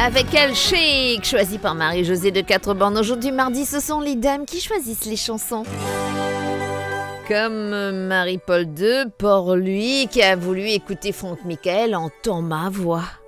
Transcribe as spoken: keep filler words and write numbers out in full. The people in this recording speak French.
Avec Elle Chic, choisi par Marie-Josée de Quatre-Bornes. Aujourd'hui, mardi, ce sont les dames qui choisissent les chansons. Comme Marie-Paul deux, pour lui qui a voulu écouter Franck Michael, entend ma voix.